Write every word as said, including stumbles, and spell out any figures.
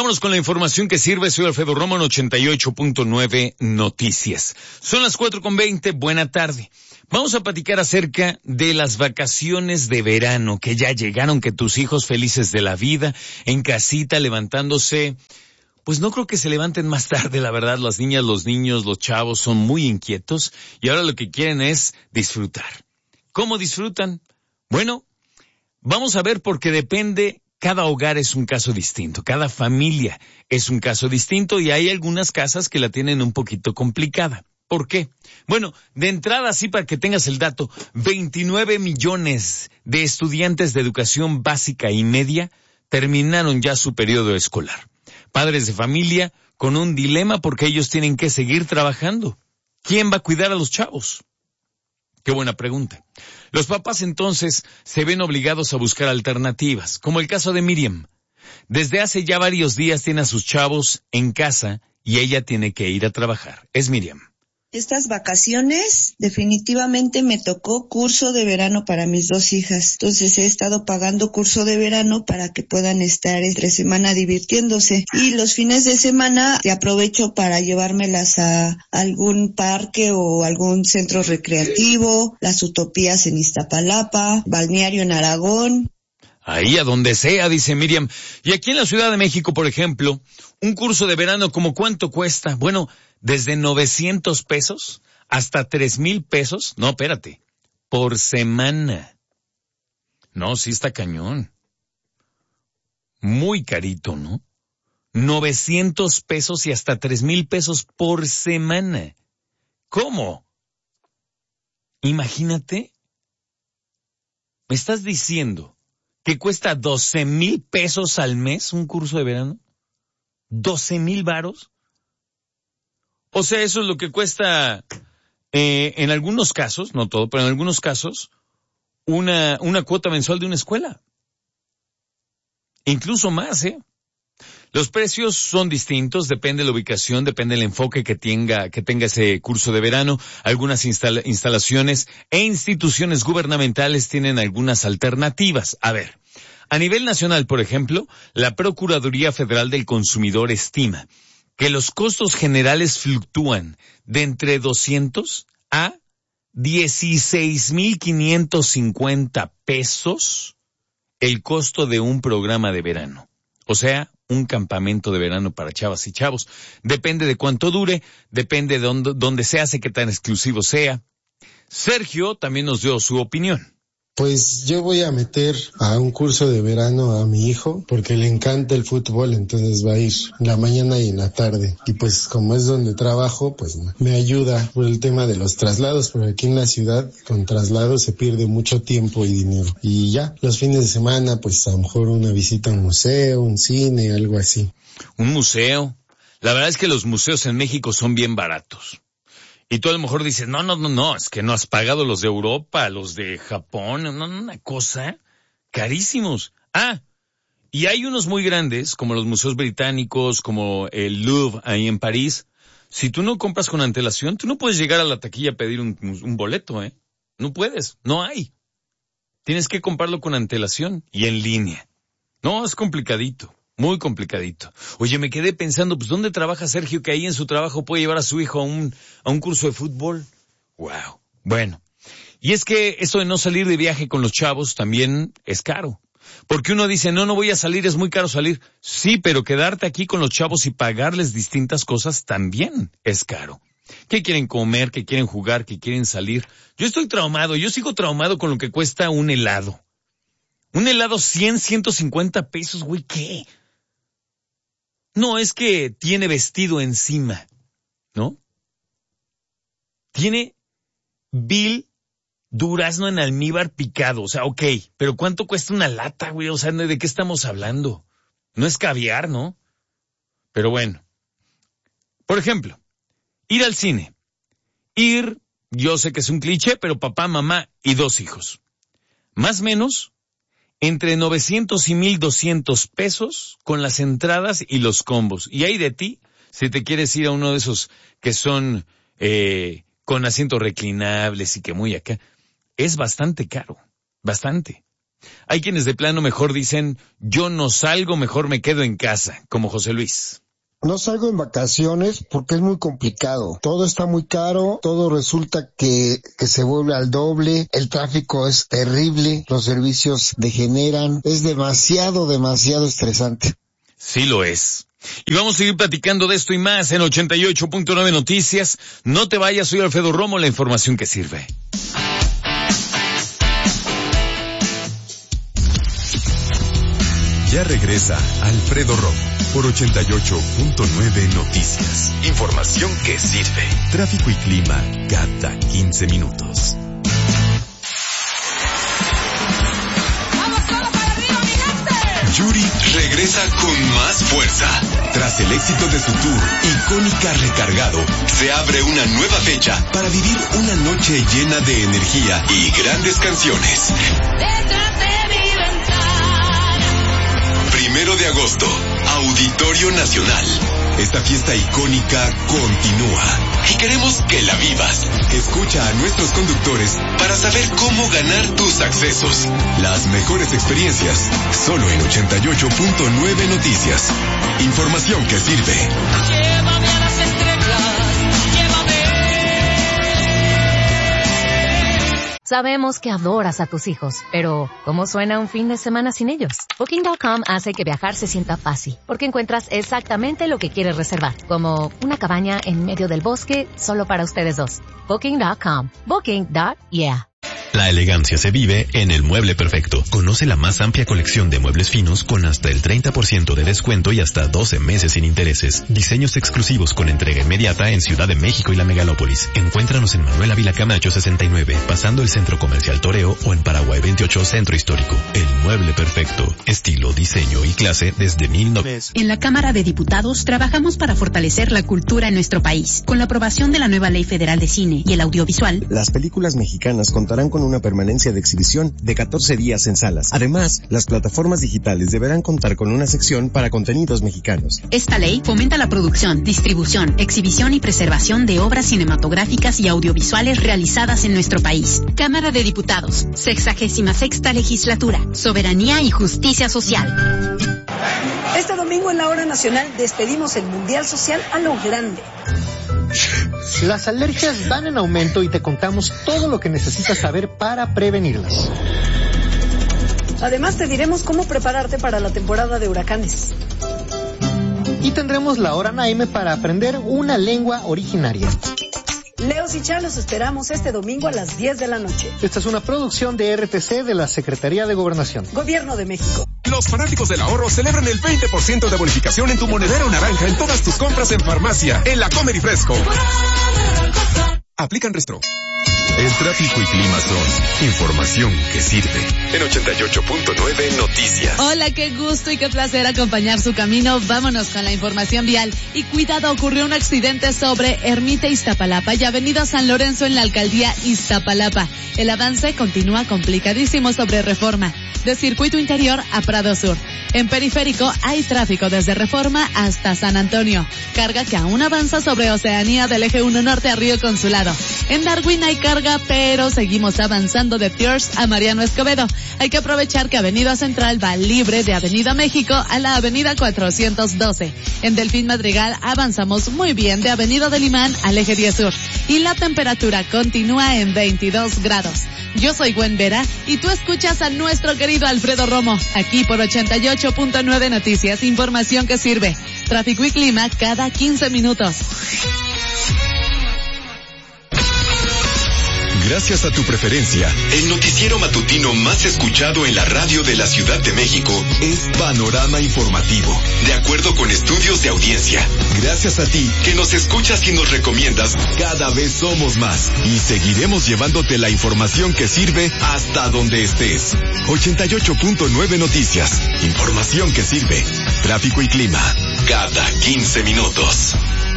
Vámonos con la información que sirve. Soy Alfredo Romo en ochenta y ocho punto nueve Noticias. Son las cuatro con veinte. Buena tarde. Vamos a platicar acerca de las vacaciones de verano que ya llegaron, que tus hijos felices de la vida, en casita, levantándose. Pues no creo que se levanten más tarde, la verdad. Las niñas, los niños, los chavos son muy inquietos y ahora lo que quieren es disfrutar. ¿Cómo disfrutan? Bueno, vamos a ver porque depende. Cada hogar es un caso distinto, cada familia es un caso distinto y hay algunas casas que la tienen un poquito complicada. ¿Por qué? Bueno, de entrada, sí, para que tengas el dato, veintinueve millones de estudiantes de educación básica y media terminaron ya su periodo escolar. Padres de familia con un dilema porque ellos tienen que seguir trabajando. ¿Quién va a cuidar a los chavos? Qué buena pregunta. Los papás entonces se ven obligados a buscar alternativas, como el caso de Miriam. Desde hace ya varios días tiene a sus chavos en casa y ella tiene que ir a trabajar. Es Miriam. Estas vacaciones definitivamente me tocó curso de verano para mis dos hijas. Entonces he estado pagando curso de verano para que puedan estar entre semana divirtiéndose. Y los fines de semana te aprovecho para llevármelas a algún parque o algún centro recreativo, las Utopías en Iztapalapa, balneario en Aragón. Ahí a donde sea, dice Miriam. Y aquí en la Ciudad de México, por ejemplo, un curso de verano, ¿cómo cuánto cuesta? Bueno, desde novecientos pesos hasta tres mil pesos. No, espérate, por semana. No, sí está cañón. Muy carito, ¿no? novecientos pesos y hasta tres mil pesos por semana. ¿Cómo? Imagínate. ¿Me estás diciendo que cuesta doce mil pesos al mes un curso de verano? ¿doce mil varos? O sea, eso es lo que cuesta, eh, en algunos casos, no todo, pero en algunos casos, una, una cuota mensual de una escuela. Incluso más, ¿eh? Los precios son distintos, depende de la ubicación, depende del enfoque que tenga, que tenga ese curso de verano. Algunas instala, instalaciones e instituciones gubernamentales tienen algunas alternativas. A ver, a nivel nacional, por ejemplo, la Procuraduría Federal del Consumidor estima que los costos generales fluctúan de entre doscientos a dieciséis mil quinientos cincuenta pesos el costo de un programa de verano. O sea, un campamento de verano para chavas y chavos. Depende de cuánto dure, depende de dónde, dónde se hace, qué tan exclusivo sea. Sergio también nos dio su opinión. Pues yo voy a meter a un curso de verano a mi hijo porque le encanta el fútbol, entonces va a ir en la mañana y en la tarde. Y pues como es donde trabajo, pues me ayuda por el tema de los traslados, porque aquí en la ciudad con traslados se pierde mucho tiempo y dinero. Y ya, los fines de semana, pues a lo mejor una visita a un museo, un cine, algo así. Un museo. La verdad es que los museos en México son bien baratos. Y tú a lo mejor dices, no, no, no, no, es que no has pagado los de Europa, los de Japón, no, no, una cosa, carísimos. Ah, y hay unos muy grandes, como los museos británicos, como el Louvre ahí en París. Si tú no compras con antelación, tú no puedes llegar a la taquilla a pedir un, un boleto, ¿eh? No puedes, no hay. Tienes que comprarlo con antelación y en línea. No, es complicadito. Muy complicadito. Oye, me quedé pensando, pues, ¿dónde trabaja Sergio que ahí en su trabajo puede llevar a su hijo a un, a un curso de fútbol? Wow. Bueno. Y es que esto de no salir de viaje con los chavos también es caro. Porque uno dice, no, no voy a salir, es muy caro salir. Sí, pero quedarte aquí con los chavos y pagarles distintas cosas también es caro. ¿Qué quieren comer? ¿Qué quieren jugar? ¿Qué quieren salir? Yo estoy traumado, yo sigo traumado con lo que cuesta un helado. Un helado cien, ciento cincuenta pesos, güey, ¿qué? No, es que tiene vestido encima, ¿no? Tiene vil durazno en almíbar picado, o sea, ok, pero ¿cuánto cuesta una lata, güey? O sea, ¿de qué estamos hablando? No es caviar, ¿no? Pero bueno. Por ejemplo, ir al cine. Ir, yo sé que es un cliché, pero papá, mamá y dos hijos. Más o menos entre novecientos y mil doscientos pesos con las entradas y los combos. Y ahí de ti, si te quieres ir a uno de esos que son eh, con asientos reclinables y que muy acá, es bastante caro, bastante. Hay quienes de plano mejor dicen, yo no salgo, mejor me quedo en casa, como José Luis. No salgo en vacaciones porque es muy complicado. Todo está muy caro, todo resulta que, que se vuelve al doble, el tráfico es terrible, los servicios degeneran, es demasiado, demasiado estresante. Sí lo es. Y vamos a seguir platicando de esto y más en ochenta y ocho punto nueve Noticias. No te vayas, soy Alfredo Romo, la información que sirve. Ya regresa Alfredo Romo por ochenta y ocho punto nueve Noticias. Información que sirve. Tráfico y clima cada quince minutos. Yuri regresa con más fuerza. Tras el éxito de su tour, Icónica Recargado, se abre una nueva fecha para vivir una noche llena de energía y grandes canciones. Detrás de mi ventana. Primero de agosto, Auditorio Nacional. Esta fiesta icónica continúa y queremos que la vivas. Escucha a nuestros conductores para saber cómo ganar tus accesos. Las mejores experiencias, solo en ochenta y ocho punto nueve Noticias. Información que sirve. Llévame a las estrellas, llévame. Sabemos que adoras a tus hijos, pero ¿cómo suena un fin de semana sin ellos? Booking punto com hace que viajar se sienta fácil, porque encuentras exactamente lo que quieres reservar, como una cabaña en medio del bosque solo para ustedes dos. Booking punto com. Booking. Yeah. La elegancia se vive en El Mueble Perfecto. Conoce la más amplia colección de muebles finos con hasta el treinta por ciento de descuento y hasta doce meses sin intereses. Diseños exclusivos con entrega inmediata en Ciudad de México y la Megalópolis. Encuéntranos en Manuel Ávila Camacho sesenta y nueve, pasando el Centro Comercial Toreo, o en Paraguay veintiocho, Centro Histórico. El Mueble Perfecto. Estilo, diseño y clase desde mil novecientos. En la Cámara de Diputados trabajamos para fortalecer la cultura en nuestro país. Con la aprobación de la nueva Ley Federal de Cine y el Audiovisual, las películas mexicanas contarán con una permanencia de exhibición de catorce días en salas. Además, las plataformas digitales deberán contar con una sección para contenidos mexicanos. Esta ley fomenta la producción, distribución, exhibición y preservación de obras cinematográficas y audiovisuales realizadas en nuestro país. Cámara de Diputados, sexagésima sexta legislatura, soberanía y justicia social. Este domingo en la Hora Nacional despedimos el Mundial Social a lo grande. Las alergias van en aumento y te contamos todo lo que necesitas saber para prevenirlas. Además te diremos cómo prepararte para la temporada de huracanes. Y tendremos la Hora Naime para aprender una lengua originaria. Leos y Chá los esperamos este domingo a las diez de la noche. Esta es una producción de R T C de la Secretaría de Gobernación. Gobierno de México. Los fanáticos del ahorro celebran el veinte por ciento de bonificación en tu monedero naranja en todas tus compras en farmacia, en la Comer y Fresco. Aplican Restro. El tráfico y clima son información que sirve. En ochenta y ocho punto nueve Noticias. Hola, qué gusto y qué placer acompañar su camino. Vámonos con la información vial. Y cuidado, ocurrió un accidente sobre Ermita Iztapalapa y Avenida San Lorenzo en la alcaldía Iztapalapa. El avance continúa complicadísimo sobre Reforma, de Circuito Interior a Prado Sur. En Periférico hay tráfico desde Reforma hasta San Antonio. Carga que aún avanza sobre Oceanía del Eje uno Norte a Río Consulado. En Darwin hay carga, pero seguimos avanzando de Pierce a Mariano Escobedo. Hay que aprovechar que Avenida Central va libre de Avenida México a la Avenida cuatrocientos doce. En Delfín Madrigal avanzamos muy bien de Avenida del Imán al Eje diez Sur. Y la temperatura continúa en veintidós grados. Yo soy Gwen Vera y tú escuchas a nuestro querido Alfredo Romo, aquí por ochenta y ocho punto nueve Noticias, información que sirve. Tráfico y clima cada quince minutos. Gracias a tu preferencia, el noticiero matutino más escuchado en la radio de la Ciudad de México es Panorama Informativo, de acuerdo con estudios de audiencia. Gracias a ti, que nos escuchas y nos recomiendas, cada vez somos más y seguiremos llevándote la información que sirve hasta donde estés. ochenta y ocho punto nueve Noticias, información que sirve. Tráfico y clima, cada quince minutos.